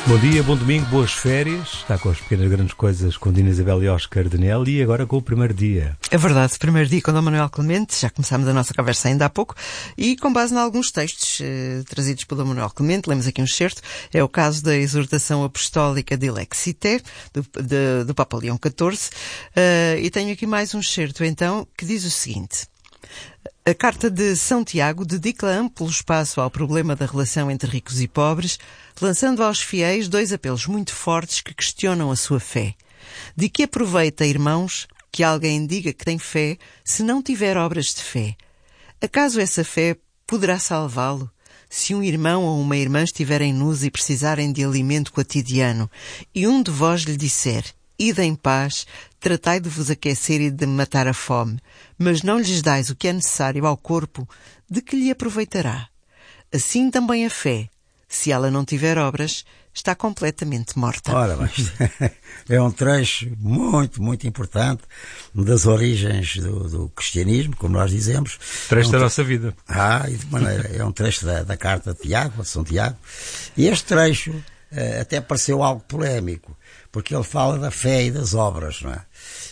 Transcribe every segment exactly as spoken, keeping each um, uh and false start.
Bom dia, bom domingo, boas férias. Está com as pequenas grandes coisas com Dina Isabel e Oscar Danel e agora com o primeiro dia. É verdade, primeiro dia com Dom Manuel Clemente. Já começámos a nossa conversa ainda há pouco e com base em alguns textos eh, trazidos pelo Dom Manuel Clemente. Lemos aqui um excerto. É o caso da exortação apostólica de Lexité, do, de, do Papa Leão catorze. Uh, e tenho aqui mais um excerto, então, que diz o seguinte. A carta de São Tiago dedica amplo espaço ao problema da relação entre ricos e pobres, lançando aos fiéis dois apelos muito fortes que questionam a sua fé. De que aproveita, irmãos, que alguém diga que tem fé se não tiver obras de fé? Acaso essa fé poderá salvá-lo? Se um irmão ou uma irmã estiverem nus e precisarem de alimento quotidiano, e um de vós lhe disser: ide em paz, tratai de vos aquecer e de matar a fome, mas não lhes dais o que é necessário ao corpo, de que lhe aproveitará? Assim também a fé, se ela não tiver obras, está completamente morta. Ora, mas é um trecho muito, muito importante das origens do, do cristianismo, como nós dizemos. Trecho é um da tre... nossa vida. Ah, e de maneira, é um trecho da, da carta de Tiago, de São Tiago. E este trecho uh, até pareceu algo polémico, porque ele fala da fé e das obras, não é?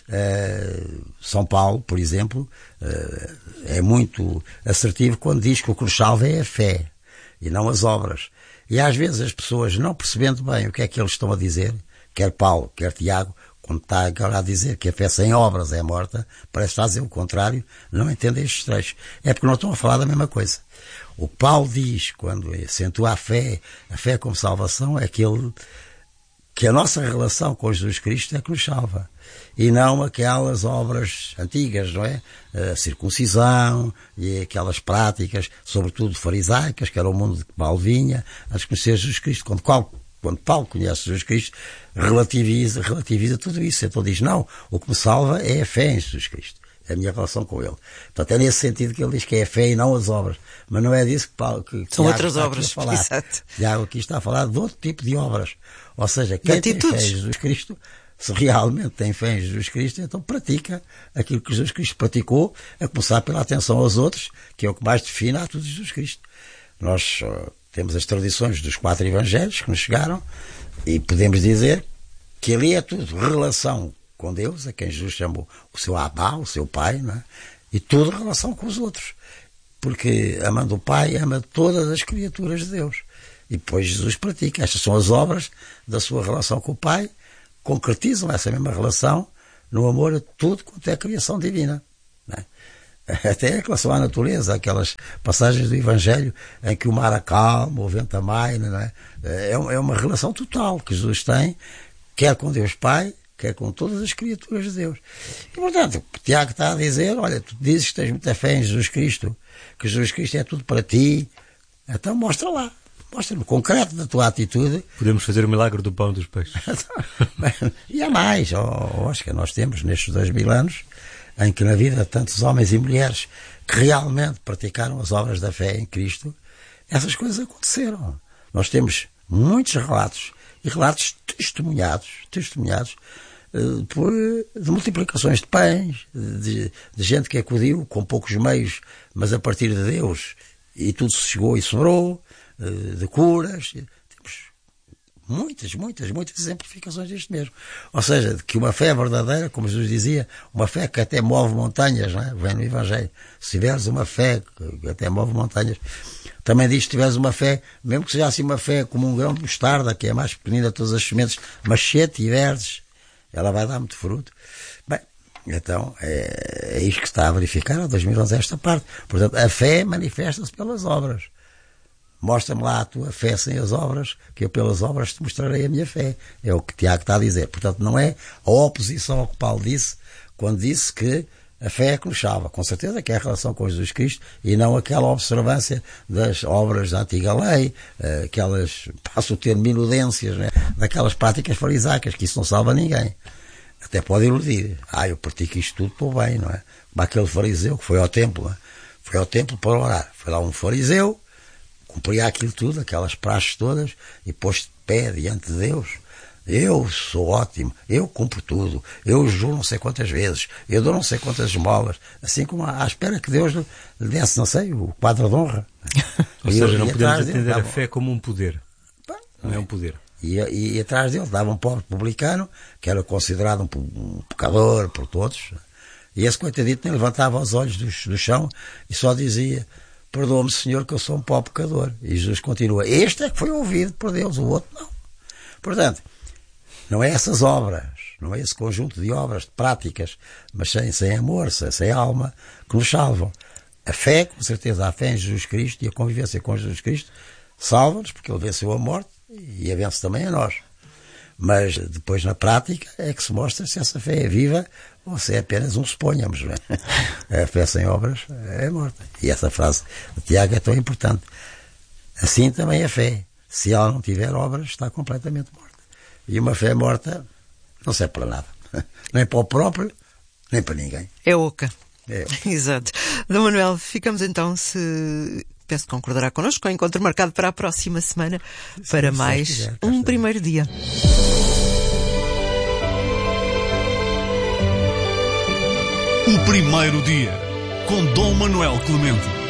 Uh, São Paulo, por exemplo, uh, é muito assertivo quando diz que o que nos salva é a fé e não as obras. E às vezes as pessoas, não percebendo bem o que é que eles estão a dizer, quer Paulo, quer Tiago, quando está agora a dizer que a fé sem obras é morta, parece estar a dizer o contrário, não entendem estes trechos. É porque não estão a falar da mesma coisa. O que Paulo diz, quando acentua a fé, a fé como salvação, é que ele... que a nossa relação com Jesus Cristo é que nos salva. E não aquelas obras antigas, não é? A circuncisão e aquelas práticas, sobretudo farisaicas, que era o mundo de que Paulo vinha, antes de conhecer Jesus Cristo. Quando, quando Paulo conhece Jesus Cristo, relativiza, relativiza tudo isso. Então diz, não, o que me salva é a fé em Jesus Cristo. É a minha relação com ele. Portanto, é nesse sentido que ele diz que é a fé e não as obras. Mas não é disso que Paulo... Que São Tiago outras está obras, aqui a falar. exato. Tiago aqui está a falar de outro tipo de obras. Ou seja, quem tem fé em Jesus Cristo, se realmente tem fé em Jesus Cristo, então pratica aquilo que Jesus Cristo praticou, a começar pela atenção aos outros, que é o que mais define a tudo Jesus Cristo. Nós uh, temos as tradições dos quatro evangelhos que nos chegaram e podemos dizer que ali é tudo relação com Deus, a quem Jesus chamou o seu Abá, o seu Pai, não é? E tudo relação com os outros. Porque amando o Pai, ama todas as criaturas de Deus. E depois Jesus pratica. Estas são as obras da sua relação com o Pai, concretizam essa mesma relação no amor a tudo quanto é criação divina. Não é? Até em relação à natureza, aquelas passagens do Evangelho em que o mar acalma, o vento amaina, não é? É uma relação total que Jesus tem, quer com Deus Pai, quer com todas as criaturas de Deus. E, portanto, o Tiago está a dizer, olha, tu dizes que tens muita fé em Jesus Cristo, que Jesus Cristo é tudo para ti, então mostra lá. Mostra-me concreto da tua atitude. Podemos fazer o milagre do pão dos peixes. E há mais, oh, Oscar, nós temos nestes dois mil anos, em que na vida de tantos homens e mulheres que realmente praticaram as obras da fé em Cristo, essas coisas aconteceram. Nós temos muitos relatos, e relatos testemunhados, testemunhados, por, de multiplicações de pães, de, de gente que acudiu com poucos meios, mas a partir de Deus, e tudo se chegou e sobrou, de curas. Temos muitas, muitas, muitas exemplificações disto mesmo. Ou seja, de que uma fé verdadeira, como Jesus dizia, uma fé que até move montanhas, não é? Vem no Evangelho. Se tiveres uma fé que até move montanhas, também diz que tiveres uma fé, mesmo que seja assim uma fé como um grão de mostarda, que é a mais pequenina de todas as sementes, mas se a tiveres, ela vai dar muito fruto. Bem, então, é, é isto que está a verificar há dois mil anos esta parte. Portanto, a fé manifesta-se pelas obras. Mostra-me lá a tua fé sem as obras, que eu pelas obras te mostrarei a minha fé. É o que Tiago está a dizer. Portanto, não é a oposição ao que Paulo disse, quando disse que a fé é que nos salva. Com certeza que é a relação com Jesus Cristo e não aquela observância das obras da antiga lei, aquelas, passo o termo, minudências, né? Daquelas práticas farisaicas, que isso não salva ninguém. Até pode iludir. Ah, eu pratico isto tudo para o bem, não é? Como aquele fariseu que foi ao templo, não é? Foi ao templo para orar. Foi lá um fariseu, cumpria aquilo tudo, aquelas praxes todas, e pôs-se de pé diante de Deus. Eu sou ótimo, eu cumpro tudo, eu juro não sei quantas vezes, eu dou não sei quantas esmolas, assim como à espera que Deus lhe desse, não sei, o quadro de honra. Ou seja, não podemos entender a fé como um poder. Não é um poder. E, e, e atrás dele dava um pobre publicano, que era considerado um, um pecador por todos. E esse coitadito nem levantava os olhos do, do chão e só dizia: perdoa-me, Senhor, que eu sou um pobre pecador. E Jesus continua: este é que foi ouvido por Deus, o outro não. Portanto, não é essas obras, não é esse conjunto de obras, de práticas, mas sem, sem amor, sem, sem alma, que nos salvam. A fé, com certeza, a fé em Jesus Cristo e a convivência com Jesus Cristo salva-nos, porque Ele venceu a morte e a vence também a nós. Mas depois, na prática, é que se mostra se essa fé é viva ou se é apenas um suponhamos. Não é? A fé sem obras é morta. E essa frase de Tiago é tão importante. Assim também a fé, se ela não tiver obras, está completamente morta. E uma fé morta não serve para nada. Nem para o próprio, nem para ninguém. É oca. É. Exato. Dom Manuel, ficamos então, se... penso que concordará connosco, com o encontro marcado para a próxima semana, para Sim, mais quiser, um primeiro dia. O primeiro dia, com Dom Manuel Clemente.